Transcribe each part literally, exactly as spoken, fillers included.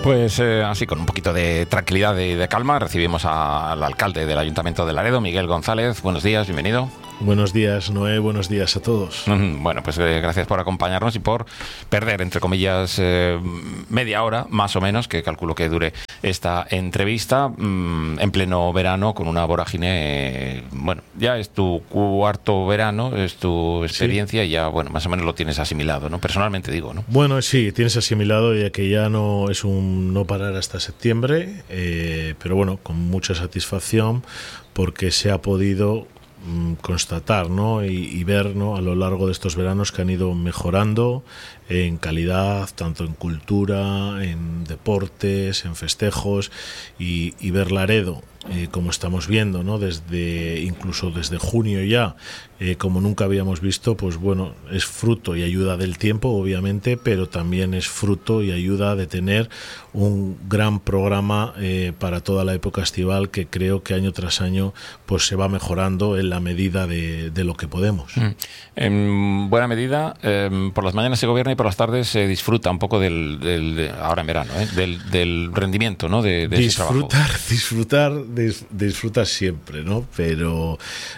Pues eh, así, con un poquito de tranquilidad y de, de calma, recibimos a, al alcalde del Ayuntamiento de Laredo, Miguel González. Buenos días, bienvenido. Buenos días, Noé, buenos días a todos. Bueno, pues eh, gracias por acompañarnos y por perder, entre comillas, eh, media hora, más o menos, que calculo que dure esta entrevista, mmm, en pleno verano, con una vorágine. Eh, bueno, ya es tu cuarto verano, es tu experiencia, sí. Y ya, bueno, más o menos lo tienes asimilado, ¿no? Personalmente digo, ¿no? Bueno, sí, tienes asimilado, ya que ya no es un no parar hasta septiembre, eh, pero bueno, con mucha satisfacción, porque se ha podido constatar, ¿no? y, y ver, ¿no? a lo largo de estos veranos que han ido mejorando en calidad, tanto en cultura, en deportes, en festejos, y, y ver Laredo, eh, como estamos viendo, ¿no? desde incluso desde junio ya, eh, como nunca habíamos visto, pues bueno, es fruto y ayuda del tiempo, obviamente, pero también es fruto y ayuda de tener un gran programa eh, para toda la época estival, que creo que año tras año pues se va mejorando en la medida de, de lo que podemos. Mm. En buena medida, eh, por las mañanas se gobierna y por las tardes se disfruta un poco del, del de, ahora en verano, ¿eh? del, del rendimiento, ¿no? de, de disfrutar, ese disfrutar, dis, disfrutar siempre, ¿no? Pero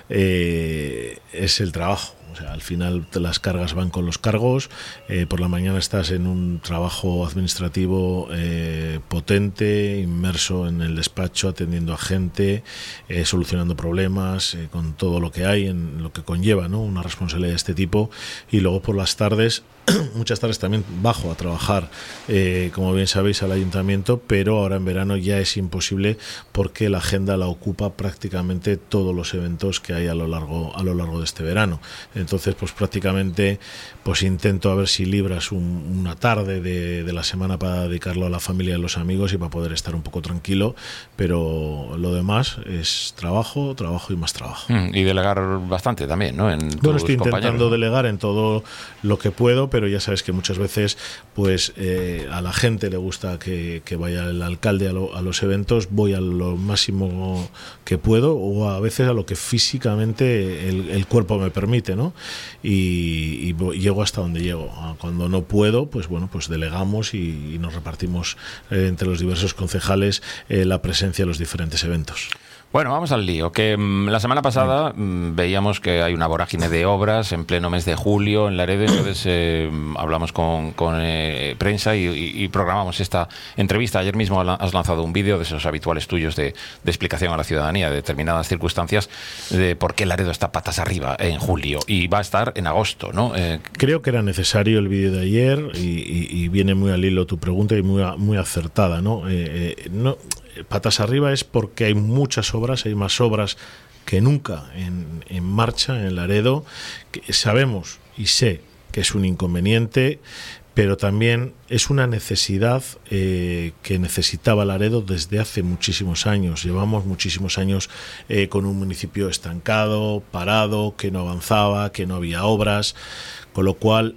eh, es el trabajo. O sea, al final las cargas van con los cargos, eh, por la mañana estás en un trabajo administrativo eh, potente, inmerso en el despacho, atendiendo a gente, eh, solucionando problemas, eh, con todo lo que hay, en lo que conlleva, ¿no? Una responsabilidad de este tipo, y luego por las tardes, muchas tardes también bajo a trabajar, eh, como bien sabéis, al ayuntamiento, pero ahora en verano ya es imposible porque la agenda la ocupa prácticamente todos los eventos que hay a lo largo, a lo largo de este verano. Entonces, pues prácticamente pues intento a ver si libras un, una tarde de, de la semana para dedicarlo a la familia y a los amigos y para poder estar un poco tranquilo, pero lo demás es trabajo, trabajo y más trabajo. Mm, y delegar bastante también, ¿no? En tus bueno, estoy compañeros, intentando ¿no? delegar en todo lo que puedo, pero ya sabes que muchas veces pues eh, a la gente le gusta que, que vaya el alcalde a, lo, a los eventos, voy a lo máximo que puedo, o a veces a lo que físicamente el, el cuerpo me permite, ¿no? Y, y llego hasta donde llego. Cuando no puedo, pues bueno, pues delegamos y, y nos repartimos eh, entre los diversos concejales eh, la presencia en los diferentes eventos. Bueno, vamos al lío, que mmm, la semana pasada mmm, veíamos que hay una vorágine de obras en pleno mes de julio en Laredo, entonces eh, hablamos con, con eh, prensa y, y, y programamos esta entrevista. Ayer mismo has lanzado un vídeo de esos habituales tuyos de, de explicación a la ciudadanía de determinadas circunstancias de por qué Laredo está patas arriba en julio y va a estar en agosto, ¿no? Eh, Creo que era necesario el vídeo de ayer y, y, y viene muy al hilo tu pregunta y muy, muy acertada, ¿no? Eh, eh, no patas arriba es porque hay muchas obras, hay más obras que nunca en, en marcha en Laredo, que sabemos y sé que es un inconveniente, pero también es una necesidad eh, que necesitaba Laredo desde hace muchísimos años. Llevamos muchísimos años eh, con un municipio estancado, parado, que no avanzaba, que no había obras, con lo cual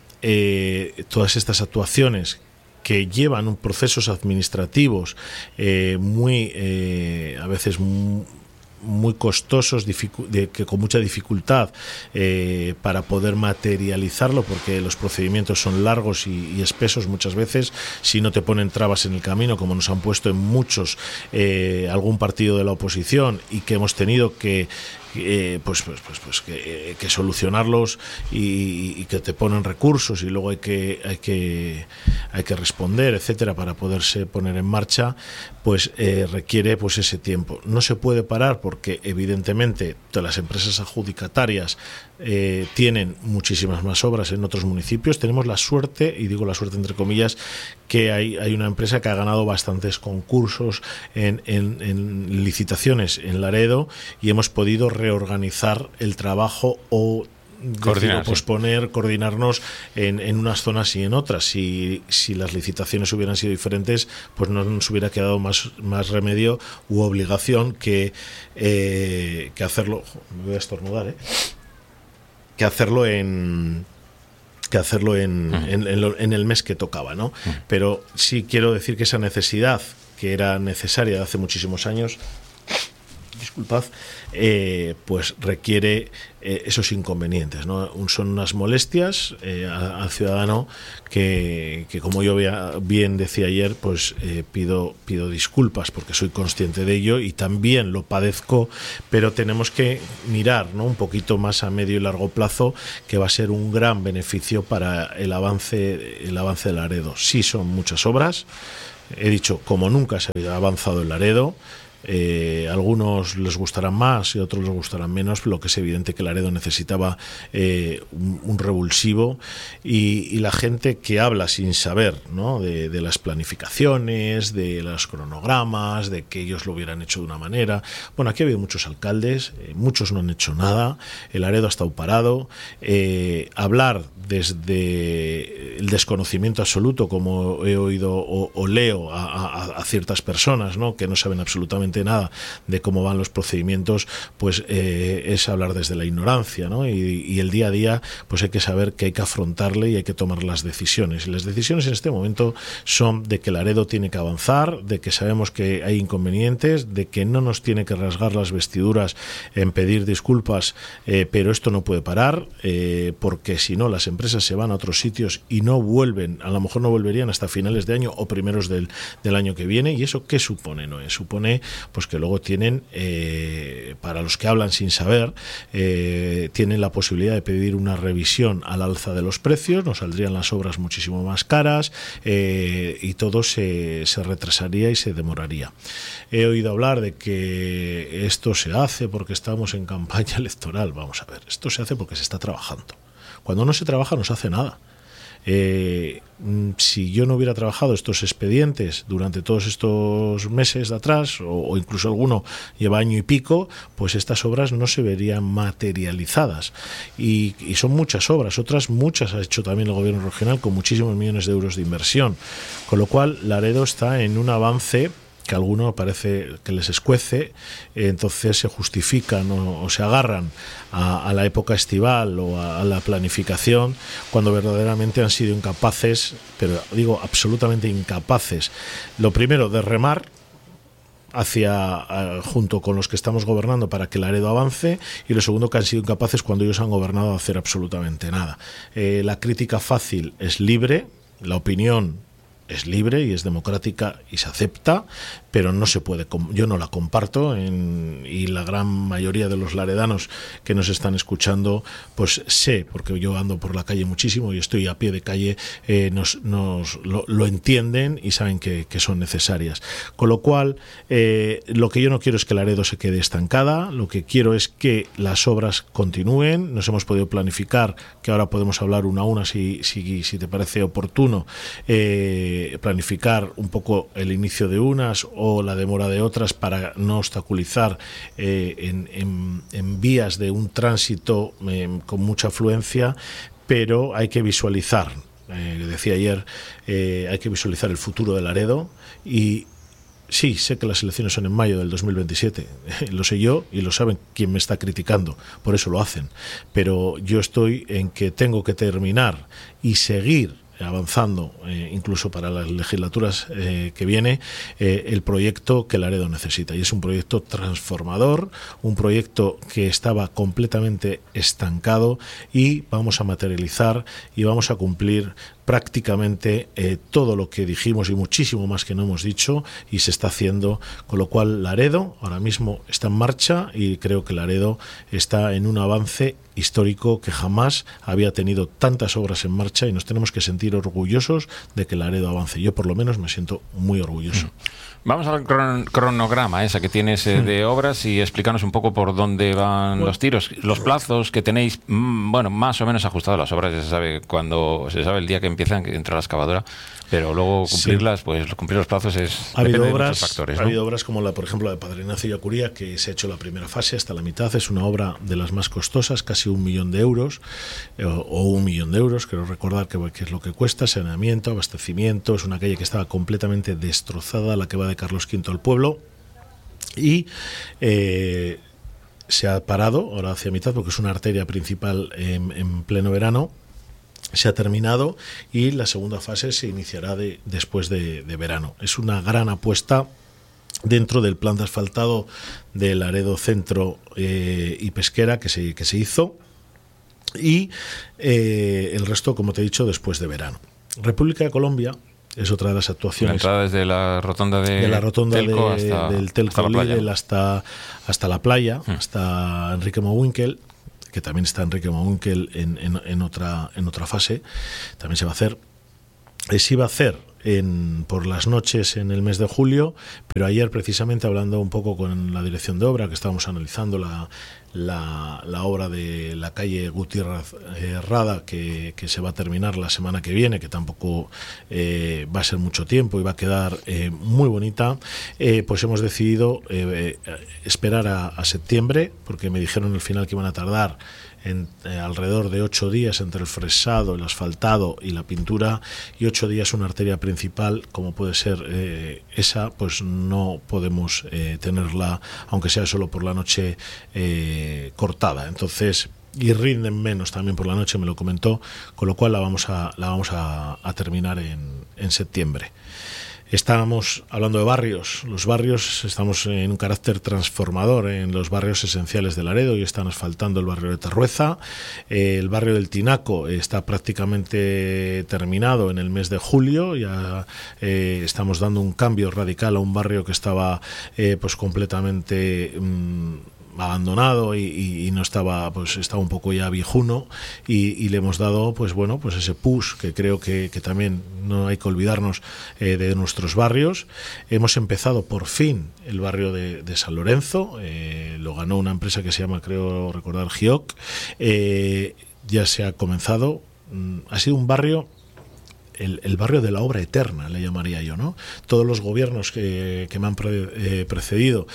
eh, todas estas actuaciones que llevan un procesos administrativos eh, muy, eh, a veces muy, muy costosos, dificu- de, que con mucha dificultad eh, para poder materializarlo, porque los procedimientos son largos y, y espesos muchas veces, si no te ponen trabas en el camino, como nos han puesto en muchos, eh, algún partido de la oposición, y que hemos tenido que Eh, pues, pues, pues, pues que, eh, que solucionarlos y, y que te ponen recursos y luego hay que hay que hay que responder, etcétera, para poderse poner en marcha, pues eh, requiere pues ese tiempo. No se puede parar porque evidentemente todas las empresas adjudicatarias eh, tienen muchísimas más obras en otros municipios. Tenemos la suerte, y digo la suerte entre comillas, que hay, hay una empresa que ha ganado bastantes concursos en, en, en licitaciones en Laredo y hemos podido reorganizar el trabajo o Coordinar, posponer, sí. coordinarnos en, en unas zonas y en otras. Si, si las licitaciones hubieran sido diferentes, pues no nos hubiera quedado más, más remedio u obligación que, eh, que hacerlo. Me voy a estornudar, ¿eh? Que hacerlo en. que hacerlo en, uh-huh. en, en, lo, en el mes que tocaba, ¿no? Uh-huh. Pero sí quiero decir que esa necesidad, que era necesaria de hace muchísimos años, disculpad, eh, pues requiere eh, esos inconvenientes, ¿no? Son unas molestias eh, al ciudadano que, que como yo bien decía ayer, pues eh, pido, pido disculpas porque soy consciente de ello y también lo padezco, pero tenemos que mirar, ¿no?, un poquito más a medio y largo plazo, que va a ser un gran beneficio para el avance, el avance de Laredo. Sí, son muchas obras, he dicho, como nunca se ha avanzado en Laredo. Eh, algunos les gustarán más y otros les gustarán menos. Lo que es evidente que Laredo necesitaba eh, un, un revulsivo y, y la gente que habla sin saber, ¿no?, de, de las planificaciones, de los cronogramas, de que ellos lo hubieran hecho de una manera. Bueno, aquí ha habido muchos alcaldes, eh, muchos no han hecho nada, el Laredo ha estado parado. Eh, hablar desde el desconocimiento absoluto, como he oído o, o leo a, a, a ciertas personas, ¿no?, que no saben absolutamente nada de cómo van los procedimientos, pues eh, es hablar desde la ignorancia, ¿no? Y, y el día a día, pues hay que saber que hay que afrontarle y hay que tomar las decisiones. Y las decisiones en este momento son de que Laredo tiene que avanzar, de que sabemos que hay inconvenientes, de que no nos tiene que rasgar las vestiduras en pedir disculpas, eh, pero esto no puede parar, eh, porque si no las empresas se van a otros sitios y no vuelven, a lo mejor no volverían hasta finales de año o primeros del, del año que viene. ¿Y eso qué supone, Noé? Supone pues que luego tienen, eh, para los que hablan sin saber, eh, tienen la posibilidad de pedir una revisión al alza de los precios, nos saldrían las obras muchísimo más caras, eh, y todo se, se retrasaría y se demoraría. He oído hablar de que esto se hace porque estamos en campaña electoral. Vamos a ver, esto se hace porque se está trabajando. Cuando no se trabaja no se hace nada. Eh, si yo no hubiera trabajado estos expedientes durante todos estos meses de atrás, o, o incluso alguno lleva año y pico, pues estas obras no se verían materializadas. Y, y son muchas obras, otras muchas ha hecho también el gobierno regional con muchísimos millones de euros de inversión. Con lo cual, Laredo está en un avance que a alguno parece que les escuece, entonces se justifican o, o se agarran a, a la época estival o a, a la planificación, cuando verdaderamente han sido incapaces, pero digo absolutamente incapaces, lo primero de remar hacia junto con los que estamos gobernando para que Laredo avance, y lo segundo, que han sido incapaces cuando ellos han gobernado a hacer absolutamente nada. Eh, la crítica fácil es libre, la opinión es libre y es democrática y se acepta, pero no se puede, yo no la comparto, en, y la gran mayoría de los laredanos que nos están escuchando, pues sé, porque yo ando por la calle muchísimo y estoy a pie de calle, eh, nos, nos lo, lo entienden y saben que, que son necesarias. Con lo cual, eh, lo que yo no quiero es que Laredo se quede estancada, lo que quiero es que las obras continúen. Nos hemos podido planificar, que ahora podemos hablar una a una si, si, si te parece oportuno, eh, planificar un poco el inicio de unas o la demora de otras para no obstaculizar eh, en, en, en vías de un tránsito eh, con mucha afluencia, pero hay que visualizar, eh, decía ayer, eh, hay que visualizar el futuro de Laredo. Y sí, sé que las elecciones son en mayo del dos mil veintisiete, lo sé yo y lo saben quien me está criticando, por eso lo hacen, pero yo estoy en que tengo que terminar y seguir avanzando, eh, incluso para las legislaturas eh, que viene, eh, el proyecto que Laredo necesita. Y es un proyecto transformador, un proyecto que estaba completamente estancado, y vamos a materializar y vamos a cumplir prácticamente eh, todo lo que dijimos y muchísimo más que no hemos dicho, y se está haciendo. Con lo cual, Laredo ahora mismo está en marcha, y creo que Laredo está en un avance histórico que jamás había tenido tantas obras en marcha, y nos tenemos que sentir orgullosos de que Laredo avance. Yo por lo menos me siento muy orgulloso. Vamos al cron- cronograma esa que tienes eh, de obras, y explícanos un poco por dónde van bueno, los tiros, los plazos que tenéis, mmm, bueno, más o menos ajustados. Las obras ya se sabe cuando se sabe el día que empiezan, que entra la excavadora, pero luego cumplirlas, sí. pues cumplir los plazos es ha habido depende obras, de muchos factores, ha ¿no? habido obras como la, por ejemplo, la de Padre Ignacio y Acuría, que se ha hecho la primera fase hasta la mitad. Es una obra de las más costosas, casi un millón de euros eh, o un millón de euros, quiero recordar que, que es lo que cuesta, saneamiento, abastecimiento. Es una calle que estaba completamente destrozada, la que va de Carlos quinto al pueblo, y eh, se ha parado ahora hacia mitad porque es una arteria principal en, en pleno verano. Se ha terminado y la segunda fase se iniciará de, después de, de verano. Es una gran apuesta dentro del plan de asfaltado de Laredo Centro eh, y Pesquera que se, que se hizo, y eh, el resto, como te he dicho, después de verano. República de Colombia es otra de las actuaciones. La entrada desde la rotonda de, de la rotonda Telco de, hasta, del Telco hasta la Lidl playa. hasta, hasta la playa, Hmm. hasta Enrique Mowinkel, que también está Enrique Mowinkel en, en, en, otra, en otra fase, también se va a hacer. Eh, se iba a hacer en, por las noches en el mes de julio, pero ayer precisamente hablando un poco con la dirección de obra, que estábamos analizando la, la, la obra de la calle Gutiérrez eh, Rada, que, que se va a terminar la semana que viene, que tampoco eh, va a ser mucho tiempo y va a quedar eh, muy bonita, eh, pues hemos decidido eh, eh, esperar a, a septiembre, porque me dijeron al final que iban a tardar En, eh, alrededor de ocho días entre el fresado, el asfaltado y la pintura, y ocho días una arteria principal como puede ser eh, esa, pues no podemos eh, tenerla, aunque sea solo por la noche, eh, cortada. Entonces, y rinden menos también por la noche, me lo comentó, con lo cual la vamos a, la vamos a, a terminar en, en septiembre. Estábamos hablando de barrios. Los barrios, estamos en un carácter transformador en los barrios esenciales de Laredo y están asfaltando el barrio de Tarrueza. Eh, el barrio del Tinaco está prácticamente terminado en el mes de julio. Ya eh, estamos dando un cambio radical a un barrio que estaba eh, pues completamente mmm, abandonado y, y, y no estaba, pues estaba un poco ya viejuno, y, y le hemos dado pues bueno pues ese push que creo que, que también no hay que olvidarnos eh, de nuestros barrios. Hemos empezado por fin el barrio de, de San Lorenzo, eh, lo ganó una empresa que se llama, creo recordar, Gioc. Eh, ya se ha comenzado, mm, ha sido un barrio, El, el barrio de la obra eterna, le llamaría yo, ¿no? Todos los gobiernos que, que me han pre, eh, precedido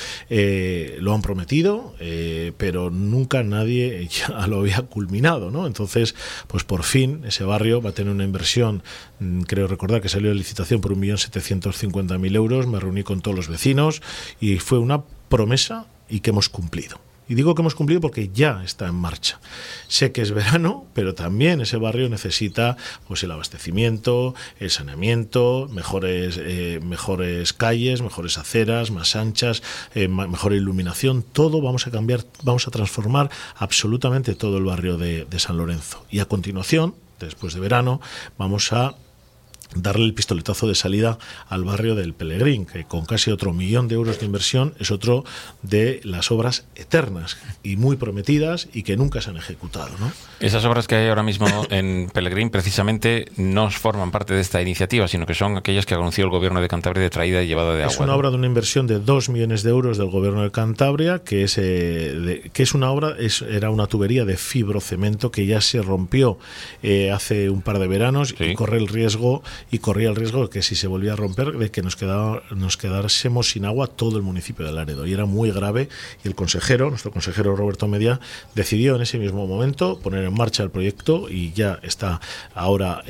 eh, lo han prometido, eh, pero nunca nadie ya lo había culminado, ¿no? Entonces, pues por fin ese barrio va a tener una inversión, creo recordar que salió de licitación por un millón setecientos cincuenta mil euros, me reuní con todos los vecinos y fue una promesa y que hemos cumplido. Y digo que hemos cumplido porque ya está en marcha. Sé que es verano, pero también ese barrio necesita pues el abastecimiento, el saneamiento, mejores, eh, mejores calles, mejores aceras, más anchas, eh, mejor iluminación. Todo vamos a cambiar, vamos a transformar absolutamente todo el barrio de, de San Lorenzo. Y a continuación, después de verano, vamos a darle el pistoletazo de salida al barrio del Pelegrín, que con casi otro millón de euros de inversión es otro de las obras eternas y muy prometidas y que nunca se han ejecutado, ¿no? Esas obras que hay ahora mismo en Pelegrín precisamente no forman parte de esta iniciativa, sino que son aquellas que anunció el gobierno de Cantabria de traída y llevada de agua. Es una ¿no? obra de una inversión de dos millones de euros del gobierno de Cantabria, que es, eh, de, que es una obra, es, era una tubería de fibrocemento que ya se rompió eh, hace un par de veranos, sí. y corre el riesgo y corría el riesgo de que si se volvía a romper, de que nos, quedaba, nos quedásemos sin agua todo el municipio de Laredo. Y era muy grave, y el consejero, nuestro consejero Roberto Media, decidió en ese mismo momento poner en marcha el proyecto y ya está ahora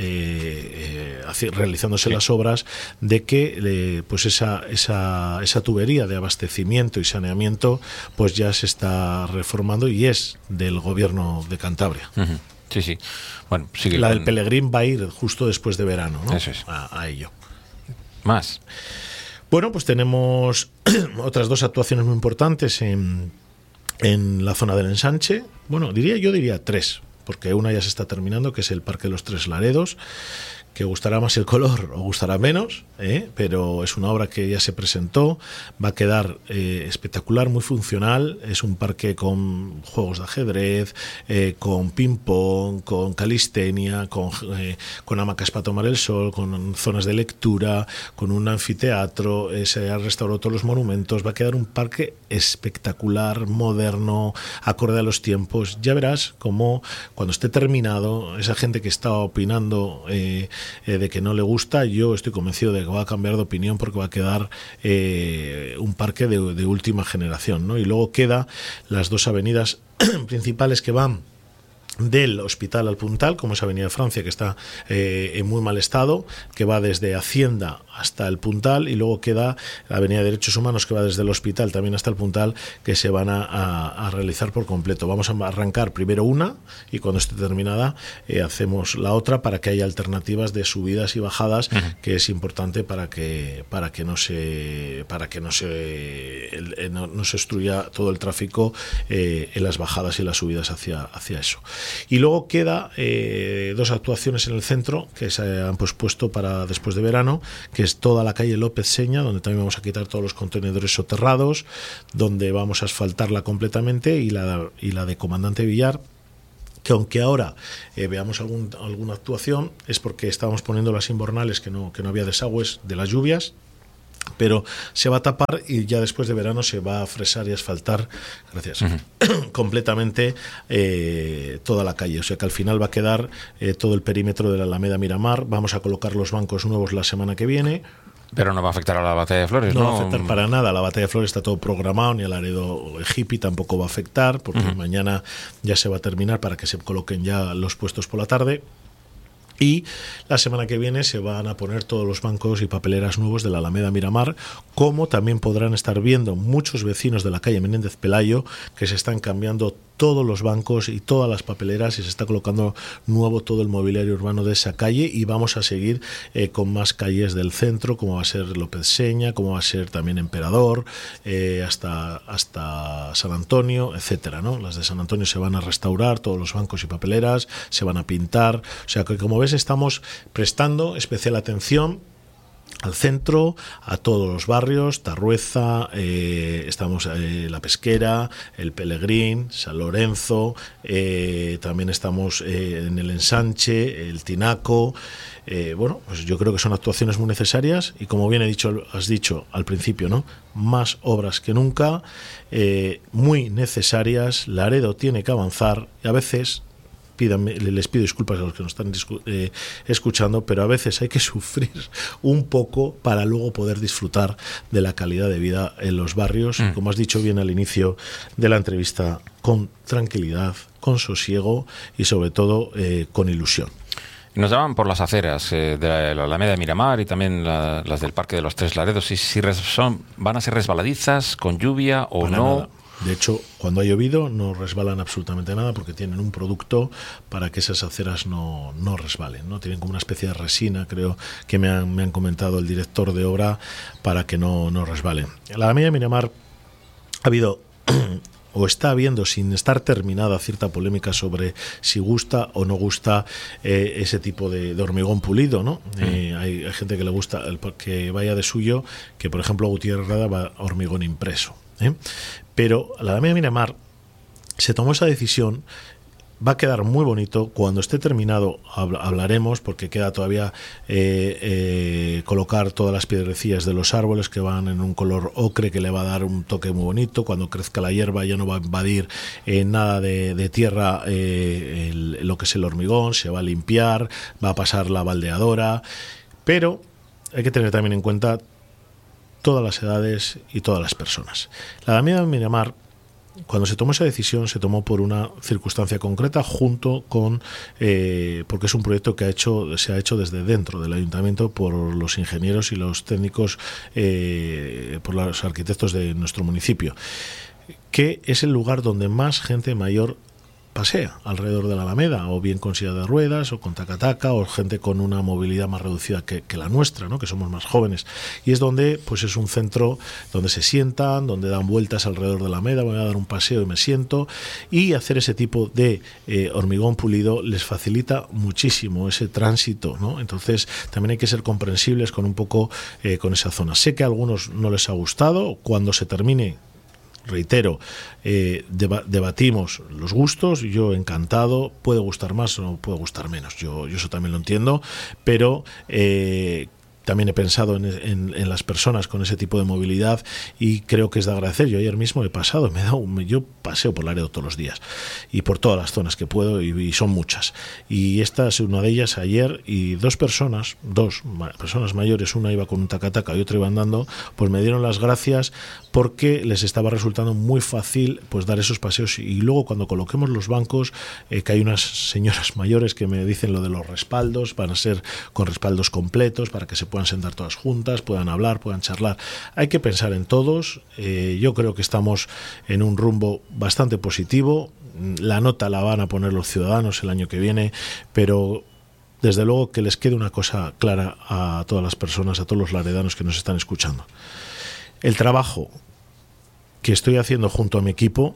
eh, eh, realizándose sí. las obras de que eh, pues esa, esa, esa tubería de abastecimiento y saneamiento pues ya se está reformando y es del gobierno de Cantabria. Uh-huh. Sí, sí. Bueno, sigue la con... del Pelegrín va a ir justo después de verano, ¿no? Eso es. a, a ello. Más. Bueno, pues tenemos otras dos actuaciones muy importantes en, en la zona del ensanche. Bueno, diría yo diría tres, porque una ya se está terminando, que es el Parque de los Tres Laredos, que gustará más el color o gustará menos, ¿eh? pero es una obra que ya se presentó, va a quedar eh, espectacular, muy funcional. Es un parque con juegos de ajedrez, eh, con ping-pong, con calistenia, con, eh, con hamacas para tomar el sol, con zonas de lectura, con un anfiteatro, eh, se han restaurado todos los monumentos. Va a quedar un parque espectacular, moderno, acorde a los tiempos. Ya verás cómo cuando esté terminado, esa gente que está opinando eh, Eh, de que no le gusta, yo estoy convencido de que va a cambiar de opinión, porque va a quedar eh, un parque de, de última generación, ¿no? Y luego queda las dos avenidas principales que van del Hospital al Puntal, como es Avenida de Francia, que está eh, en muy mal estado, que va desde Hacienda hasta el Puntal, y luego queda la Avenida de Derechos Humanos, que va desde el Hospital también hasta el Puntal, que se van a, a, a realizar por completo. Vamos a arrancar primero una, y cuando esté terminada eh, hacemos la otra, para que haya alternativas de subidas y bajadas, uh-huh. que es importante para que para que no se para que no se el, no, no se obstruya todo el tráfico eh, en las bajadas y las subidas hacia, hacia eso. Y luego queda eh, dos actuaciones en el centro que se han pospuesto para después de verano, que es toda la calle López Seña, donde también vamos a quitar todos los contenedores soterrados, donde vamos a asfaltarla completamente, y la, y la de Comandante Villar, que aunque ahora eh, veamos algún, alguna actuación, es porque estábamos poniendo las invernales, que no, que no había desagües de las lluvias, pero se va a tapar, y ya después de verano se va a fresar y asfaltar, gracias, uh-huh. completamente eh, toda la calle. O sea que al final va a quedar eh, todo el perímetro de la Alameda Miramar. Vamos a colocar los bancos nuevos la semana que viene. Pero no va a afectar a la Batalla de Flores, ¿no? No va a afectar para nada. La Batalla de Flores está todo programado, ni al Laredo hippie tampoco va a afectar, porque uh-huh. mañana ya se va a terminar para que se coloquen ya los puestos por la tarde. Y la semana que viene se van a poner todos los bancos y papeleras nuevos de la Alameda Miramar, como también podrán estar viendo muchos vecinos de la calle Menéndez Pelayo, que se están cambiando todos los bancos y todas las papeleras, y se está colocando nuevo todo el mobiliario urbano de esa calle, y vamos a seguir eh, con más calles del centro, como va a ser López Seña, como va a ser también Emperador, eh, hasta, hasta San Antonio, etcétera, ¿no? Las de San Antonio se van a restaurar, todos los bancos y papeleras se van a pintar. O sea que, como ves, estamos prestando especial atención al centro, a todos los barrios, Tarrueza, eh, estamos eh, La Pesquera, El Pelegrín, San Lorenzo, eh, también estamos eh, en el Ensanche, el Tinaco. Eh, bueno, pues yo creo que son actuaciones muy necesarias, y como bien he dicho, has dicho al principio, ¿no? Más obras que nunca, eh, muy necesarias. Laredo tiene que avanzar, y a veces Pídanme, les pido disculpas a los que nos están eh, escuchando, pero a veces hay que sufrir un poco para luego poder disfrutar de la calidad de vida en los barrios, mm. como has dicho bien al inicio de la entrevista, con tranquilidad, con sosiego y sobre todo eh, con ilusión. Nos llaman por las aceras eh, de la Alameda de Miramar y también la, las del Parque de los Tres Laredos, si, si res, son, van a ser resbaladizas con lluvia o para no. Nada. De hecho, cuando ha llovido no resbalan absolutamente nada, porque tienen un producto para que esas aceras no, no resbalen, ¿no? Tienen como una especie de resina, creo que me han, me han comentado el director de obra, para que no, no resbalen. En la Alameda de Miramar ha habido o está habiendo, sin estar terminada, cierta polémica sobre si gusta o no gusta eh, ese tipo de, de hormigón pulido, ¿no? Mm. Eh, hay, hay gente que le gusta el, que vaya de suyo, que por ejemplo Gutiérrez Rada va a hormigón impreso, ¿eh? Pero la Alameda de Miramar se tomó esa decisión. Va a quedar muy bonito. Cuando esté terminado hablaremos, porque queda todavía eh, eh, colocar todas las piedrecillas de los árboles, que van en un color ocre, que le va a dar un toque muy bonito. Cuando crezca la hierba ya no va a invadir eh, nada de, de tierra, eh, el, lo que es el hormigón, se va a limpiar, va a pasar la baldeadora. Pero hay que tener también en cuenta todas las edades y todas las personas. La Alameda de Miramar, cuando se tomó esa decisión, se tomó por una circunstancia concreta, junto con eh, porque es un proyecto que ha hecho se ha hecho desde dentro del ayuntamiento por los ingenieros y los técnicos, eh, por los arquitectos de nuestro municipio, que es el lugar donde más gente mayor pasea alrededor de la Alameda, o bien con silla de ruedas o con tacataca, o gente con una movilidad más reducida que, que la nuestra, ¿no? Que somos más jóvenes, y es donde pues es un centro donde se sientan, donde dan vueltas alrededor de la Alameda. Voy a dar un paseo y me siento, y hacer ese tipo de eh, hormigón pulido les facilita muchísimo ese tránsito, ¿no? Entonces también hay que ser comprensibles con un poco eh, con esa zona. Sé que a algunos no les ha gustado. Cuando se termine, reitero, eh, deba- debatimos los gustos. Yo encantado, puede gustar más o puede gustar menos, yo, yo eso también lo entiendo, pero eh, también he pensado en, en, en las personas con ese tipo de movilidad y creo que es de agradecer. Yo ayer mismo he pasado, me he dado, yo paseo por Laredo todos los días y por todas las zonas que puedo y, y son muchas. Y esta es una de ellas ayer y dos personas, dos ma- personas mayores, una iba con un tacataca y otra iba andando, pues me dieron las gracias porque les estaba resultando muy fácil pues dar esos paseos y luego cuando coloquemos los bancos, eh, que hay unas señoras mayores que me dicen lo de los respaldos, van a ser con respaldos completos para que se puedan sentar todas juntas, puedan hablar, puedan charlar. Hay que pensar en todos. Eh, yo creo que estamos en un rumbo bastante positivo. La nota la van a poner los ciudadanos el año que viene, pero desde luego que les quede una cosa clara a todas las personas, a todos los laredanos que nos están escuchando. El trabajo que estoy haciendo junto a mi equipo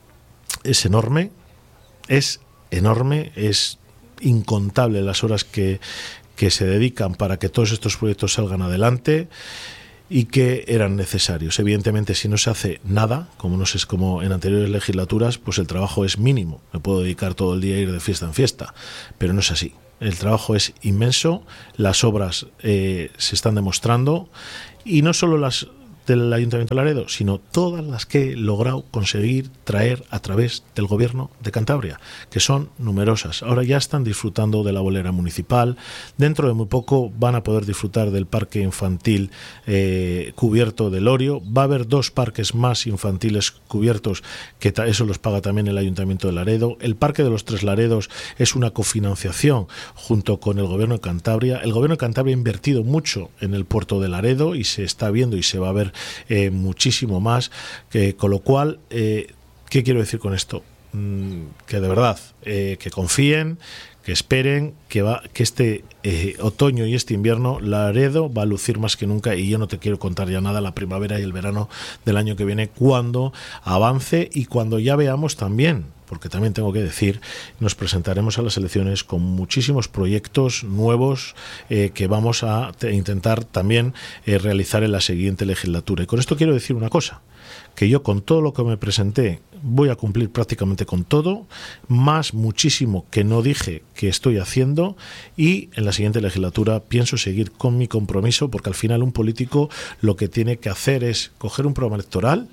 es enorme, es enorme, es incontable las horas que, que se dedican para que todos estos proyectos salgan adelante y que eran necesarios. Evidentemente, si no se hace nada, como no sé, es como en anteriores legislaturas, pues el trabajo es mínimo. Me puedo dedicar todo el día a ir de fiesta en fiesta, pero no es así. El trabajo es inmenso, las obras eh, se están demostrando y no solo las del Ayuntamiento de Laredo, sino todas las que he logrado conseguir traer a través del Gobierno de Cantabria, que son numerosas. Ahora ya están disfrutando de la bolera municipal, dentro de muy poco van a poder disfrutar del parque infantil eh, cubierto del Orio, va a haber dos parques más infantiles cubiertos, que eso los paga también el Ayuntamiento de Laredo. El Parque de los Tres Laredos es una cofinanciación junto con el Gobierno de Cantabria. El Gobierno de Cantabria ha invertido mucho en el puerto de Laredo y se está viendo y se va a ver Eh, muchísimo más, que, con lo cual, eh, ¿qué quiero decir con esto? Mm, que de verdad, eh, que confíen, que esperen, que va, que este eh, otoño y este invierno Laredo va a lucir más que nunca y yo no te quiero contar ya nada la primavera y el verano del año que viene cuando avance y cuando ya veamos también, porque también tengo que decir, nos presentaremos a las elecciones con muchísimos proyectos nuevos eh, que vamos a te- intentar también eh, realizar en la siguiente legislatura. Y con esto quiero decir una cosa, que yo con todo lo que me presenté voy a cumplir prácticamente con todo, más muchísimo que no dije que estoy haciendo y en la siguiente legislatura pienso seguir con mi compromiso porque al final un político lo que tiene que hacer es coger un programa electoral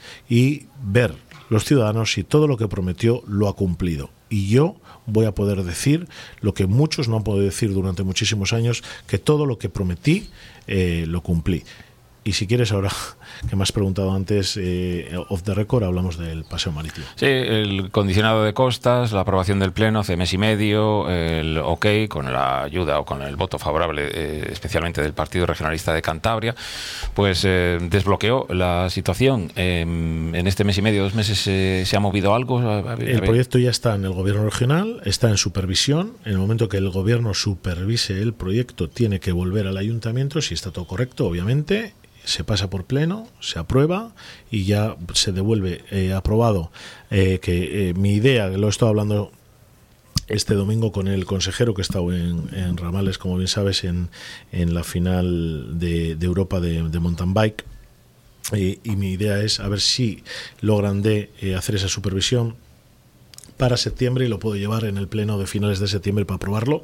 y ver los ciudadanos si todo lo que prometió lo ha cumplido. Y yo voy a poder decir lo que muchos no han podido decir durante muchísimos años, que todo lo que prometí eh, lo cumplí. Y si quieres ahora, que me has preguntado antes, eh, off the record, hablamos del paseo marítimo. Sí, el condicionado de costas, la aprobación del Pleno hace mes y medio, el ok, con la ayuda o con el voto favorable, eh, especialmente del Partido Regionalista de Cantabria, pues eh, desbloqueó la situación. Eh, en este mes y medio, dos meses, eh, ¿se ha movido algo? A, a, a el proyecto ya está en el Gobierno regional, está en supervisión. En el momento que el Gobierno supervise el proyecto, tiene que volver al Ayuntamiento, si está todo correcto, obviamente. Se pasa por pleno, se aprueba y ya se devuelve eh, aprobado. Eh, que eh, mi idea, lo he estado hablando este domingo con el consejero que he estado en, en Ramales, como bien sabes, en, en la final de, de Europa de, de mountain bike. Eh, y mi idea es a ver si logran de eh, hacer esa supervisión para septiembre y lo puedo llevar en el pleno de finales de septiembre para aprobarlo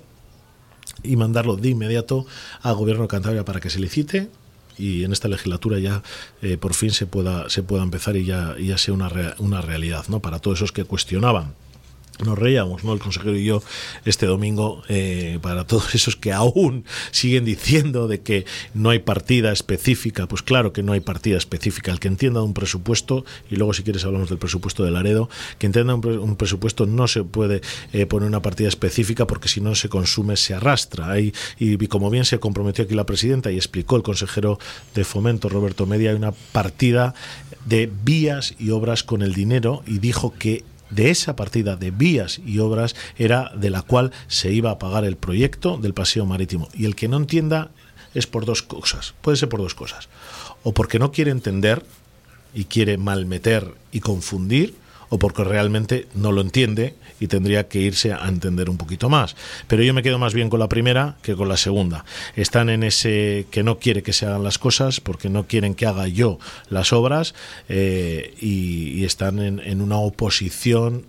y mandarlo de inmediato al Gobierno de Cantabria para que se licite. Y en esta legislatura ya eh, por fin se pueda se pueda empezar y ya, y ya sea una, rea, una realidad, ¿no? Para todos esos que cuestionaban. Nos reíamos, ¿no? El consejero y yo este domingo, eh, para todos esos que aún siguen diciendo de que no hay partida específica. Pues claro que no hay partida específica. El que entienda un presupuesto, y luego si quieres hablamos del presupuesto de Laredo, que entienda un, pre, un presupuesto no se puede eh, poner una partida específica porque si no se consume, se arrastra. Hay, y, y como bien se comprometió aquí la presidenta y explicó el consejero de Fomento, Roberto Media, hay una partida de vías y obras con el dinero y dijo que de esa partida de vías y obras era de la cual se iba a pagar el proyecto del paseo marítimo. Y el que no entienda es por dos cosas, puede ser por dos cosas. O porque no quiere entender y quiere malmeter y confundir, o porque realmente no lo entiende y tendría que irse a entender un poquito más. Pero yo me quedo más bien con la primera que con la segunda. Están en ese que no quiere que se hagan las cosas porque no quieren que haga yo las obras eh, y, y están en, en una oposición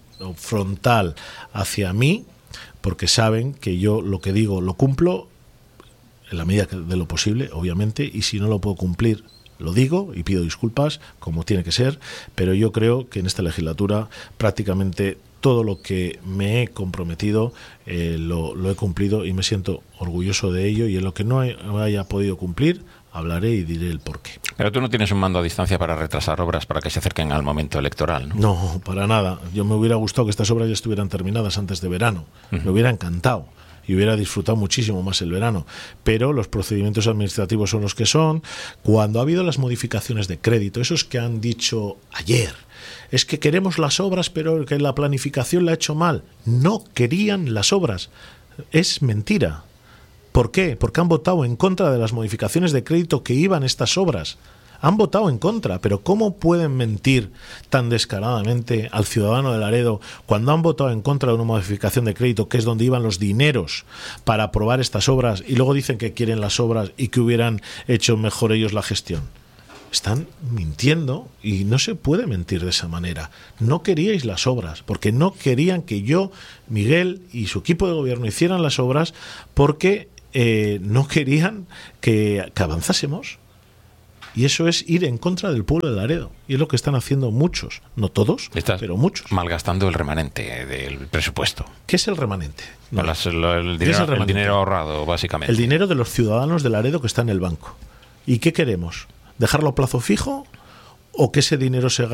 frontal hacia mí porque saben que yo lo que digo lo cumplo en la medida de lo posible, obviamente, y si no lo puedo cumplir, lo digo y pido disculpas, como tiene que ser, pero yo creo que en esta legislatura prácticamente todo lo que me he comprometido eh, lo, lo he cumplido y me siento orgulloso de ello, y en lo que no haya podido cumplir hablaré y diré el porqué. Pero tú no tienes un mando a distancia para retrasar obras para que se acerquen al momento electoral, ¿no? No, para nada. Yo me hubiera gustado que estas obras ya estuvieran terminadas antes de verano. Uh-huh. Me hubiera encantado y hubiera disfrutado muchísimo más el verano. Pero los procedimientos administrativos son los que son. Cuando ha habido las modificaciones de crédito, esos que han dicho ayer, es que queremos las obras, pero que la planificación la ha hecho mal. No querían las obras. Es mentira. ¿Por qué? Porque han votado en contra de las modificaciones de crédito que iban estas obras. Han votado en contra, pero ¿cómo pueden mentir tan descaradamente al ciudadano de Laredo cuando han votado en contra de una modificación de crédito, que es donde iban los dineros para aprobar estas obras, y luego dicen que quieren las obras y que hubieran hecho mejor ellos la gestión? Están mintiendo, y no se puede mentir de esa manera. No queríais las obras, porque no querían que yo, Miguel y su equipo de gobierno hicieran las obras, porque eh, no querían que, que avanzásemos. Y eso es ir en contra del pueblo de Laredo. Y es lo que están haciendo muchos, no todos, Estás pero muchos. Malgastando el remanente del presupuesto. ¿Qué es el remanente? No, las, lo, el, dinero, es el, el dinero ahorrado, básicamente. El dinero de los ciudadanos de Laredo que está en el banco. ¿Y qué queremos? ¿Dejarlo a plazo fijo o que ese dinero se